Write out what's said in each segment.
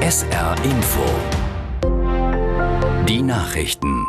SR Info. Die Nachrichten.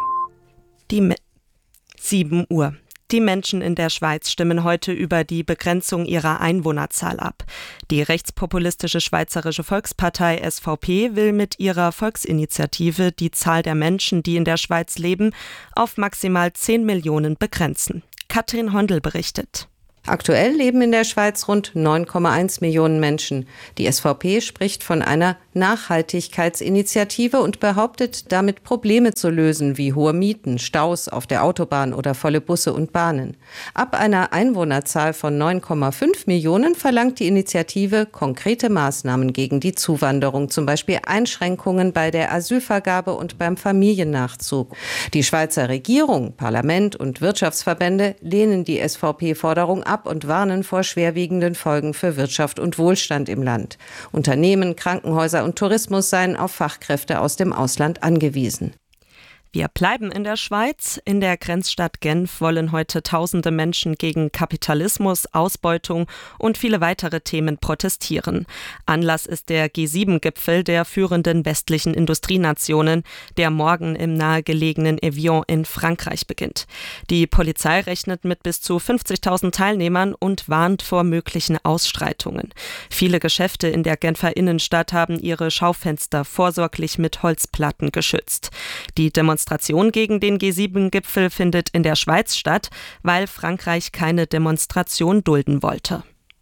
7 Uhr. Die Menschen in der Schweiz stimmen heute über die Begrenzung ihrer Einwohnerzahl ab. Die rechtspopulistische Schweizerische Volkspartei SVP will mit ihrer Volksinitiative die Zahl der Menschen, die in der Schweiz leben, auf maximal 10 Millionen begrenzen. Katrin Hondel berichtet. Aktuell leben in der Schweiz rund 9,1 Millionen Menschen. Die SVP spricht von einer Nachhaltigkeitsinitiative und behauptet, damit Probleme zu lösen, wie hohe Mieten, Staus auf der Autobahn oder volle Busse und Bahnen. Ab einer Einwohnerzahl von 9,5 Millionen verlangt die Initiative konkrete Maßnahmen gegen die Zuwanderung, zum Beispiel Einschränkungen bei der Asylvergabe und beim Familiennachzug. Die Schweizer Regierung, Parlament und Wirtschaftsverbände lehnen die SVP-Forderung ab und warnen vor schwerwiegenden Folgen für Wirtschaft und Wohlstand im Land. Unternehmen, Krankenhäuser und Tourismus seien auf Fachkräfte aus dem Ausland angewiesen. Wir bleiben in der Schweiz. In der Grenzstadt Genf wollen heute Tausende Menschen gegen Kapitalismus, Ausbeutung und viele weitere Themen protestieren. Anlass ist der G7-Gipfel der führenden westlichen Industrienationen, der morgen im nahegelegenen Evian in Frankreich beginnt. Die Polizei rechnet mit bis zu 50.000 Teilnehmern und warnt vor möglichen Ausschreitungen. Viele Geschäfte in der Genfer Innenstadt haben ihre Schaufenster vorsorglich mit Holzplatten geschützt. Die Demonstration gegen den G7-Gipfel findet in der Schweiz statt, weil Frankreich keine Demonstration dulden wollte.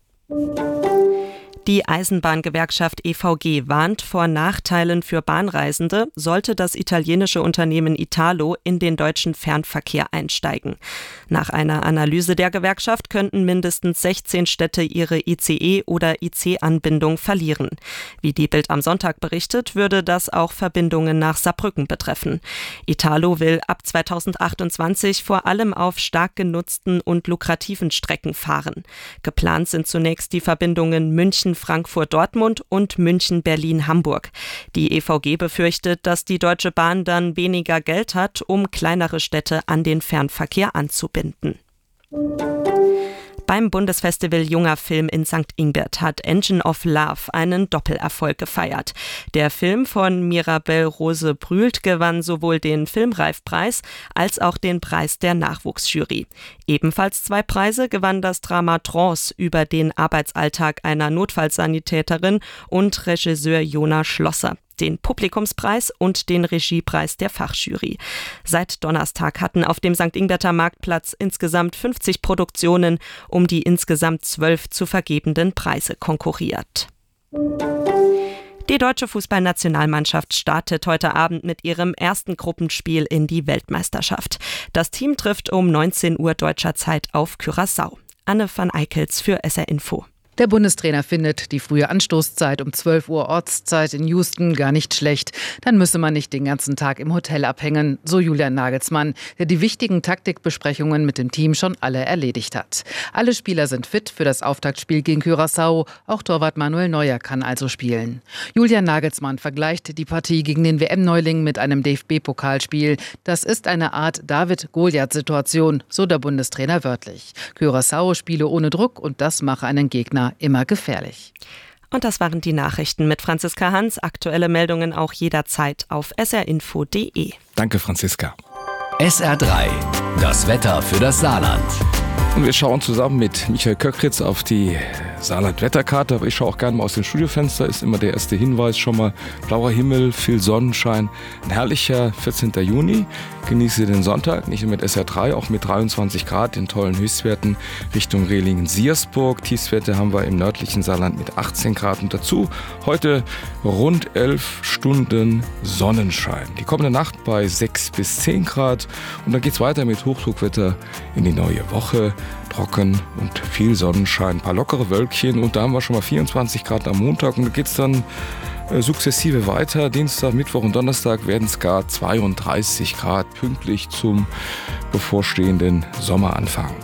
Die Eisenbahngewerkschaft EVG warnt vor Nachteilen für Bahnreisende, sollte das italienische Unternehmen Italo in den deutschen Fernverkehr einsteigen. Nach einer Analyse der Gewerkschaft könnten mindestens 16 Städte ihre ICE- oder IC-Anbindung verlieren. Wie die Bild am Sonntag berichtet, würde das auch Verbindungen nach Saarbrücken betreffen. Italo will ab 2028 vor allem auf stark genutzten und lukrativen Strecken fahren. Geplant sind zunächst die Verbindungen München, Frankfurt-Dortmund und München-Berlin-Hamburg. Die EVG befürchtet, dass die Deutsche Bahn dann weniger Geld hat, um kleinere Städte an den Fernverkehr anzubinden. Beim Bundesfestival Junger Film in St. Ingbert hat Engine of Love einen Doppelerfolg gefeiert. Der Film von Mirabel Rose Brühlt gewann sowohl den Filmreifpreis als auch den Preis der Nachwuchsjury. Ebenfalls 2 Preise gewann das Drama Trance über den Arbeitsalltag einer Notfallsanitäterin und Regisseur Jona Schlosser, den Publikumspreis und den Regiepreis der Fachjury. Seit Donnerstag hatten auf dem St. Ingberter Marktplatz insgesamt 50 Produktionen um die insgesamt 12 zu vergebenden Preise konkurriert. Die deutsche Fußballnationalmannschaft startet heute Abend mit ihrem ersten Gruppenspiel in die Weltmeisterschaft. Das Team trifft um 19 Uhr deutscher Zeit auf Curaçao. Anne van Eickels für SR Info. Der Bundestrainer findet die frühe Anstoßzeit um 12 Uhr Ortszeit in Houston gar nicht schlecht. Dann müsse man nicht den ganzen Tag im Hotel abhängen, so Julian Nagelsmann, der die wichtigen Taktikbesprechungen mit dem Team schon alle erledigt hat. Alle Spieler sind fit für das Auftaktspiel gegen Curaçao. Auch Torwart Manuel Neuer kann also spielen. Julian Nagelsmann vergleicht die Partie gegen den WM-Neuling mit einem DFB-Pokalspiel. Das ist eine Art David-Goliath-Situation, so der Bundestrainer wörtlich. Curaçao spiele ohne Druck und das mache einen Gegner immer gefährlich. Und das waren die Nachrichten mit Franziska Hans. Aktuelle Meldungen auch jederzeit auf srinfo.de. Danke, Franziska. SR3, das Wetter für das Saarland. Und wir schauen zusammen mit Michael Köckritz auf die Saarland-Wetterkarte. Aber ich schaue auch gerne mal aus dem Studiofenster. Ist immer der erste Hinweis schon mal. Blauer Himmel, viel Sonnenschein. Ein herrlicher 14. Juni. Genieße den Sonntag, nicht nur mit SR3, auch mit 23 Grad in tollen Höchstwerten Richtung Rehlingen-Siersburg. Tiefstwerte haben wir im nördlichen Saarland mit 18 Grad. Und dazu heute rund 11 Stunden Sonnenschein. Die kommende Nacht bei 6 bis 10 Grad. Und dann geht es weiter mit Hochdruckwetter in die neue Woche. Trocken und viel Sonnenschein, ein paar lockere Wölkchen und da haben wir schon mal 24 Grad am Montag und da geht es dann sukzessive weiter. Dienstag, Mittwoch und Donnerstag werden es gar 32 Grad, pünktlich zum bevorstehenden Sommeranfang.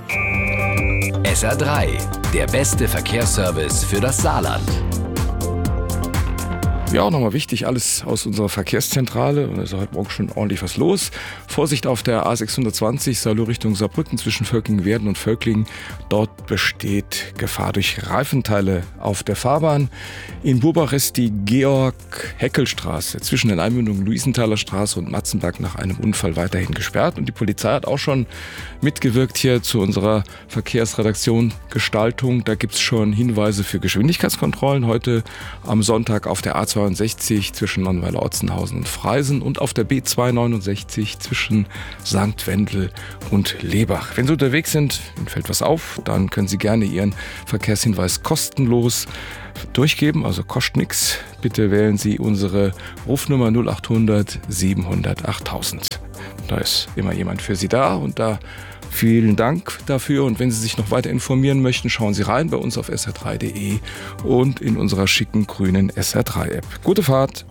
SR3, der beste Verkehrsservice für das Saarland. Ja, auch nochmal wichtig, alles aus unserer Verkehrszentrale. Da ist heute Morgen schon ordentlich was los. Vorsicht auf der A620, Salo Richtung Saarbrücken zwischen Völklingen-Werden und Völklingen. Dort besteht Gefahr durch Reifenteile auf der Fahrbahn. In Burbach ist die Georg-Heckel-Straße zwischen den Einmündungen Luisenthaler Straße und Matzenberg nach einem Unfall weiterhin gesperrt. Und die Polizei hat auch schon mitgewirkt hier zu unserer Verkehrsredaktion Gestaltung. Da gibt es schon Hinweise für Geschwindigkeitskontrollen. Heute am Sonntag auf der A62 zwischen Nonnweiler-Otzenhausen und Freisen und auf der B269 zwischen St. Wendel und Lebach. Wenn Sie unterwegs sind, Ihnen fällt was auf, dann können Sie gerne Ihren Verkehrshinweis kostenlos durchgeben, also kostet nichts. Bitte wählen Sie unsere Rufnummer 0800 700 8000. Da ist immer jemand für Sie da und da vielen Dank dafür. Und wenn Sie sich noch weiter informieren möchten, schauen Sie rein bei uns auf sr3.de und in unserer schicken grünen SR3-App. Gute Fahrt!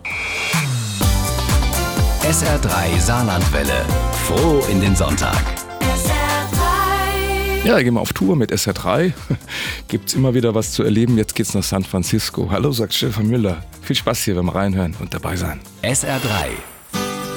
SR3 Saarlandwelle. Froh in den Sonntag. Ja, gehen wir auf Tour mit SR3. Gibt's immer wieder was zu erleben. Jetzt geht's nach San Francisco. Hallo, sagt Stefan Müller. Viel Spaß hier beim Reinhören und dabei sein. SR3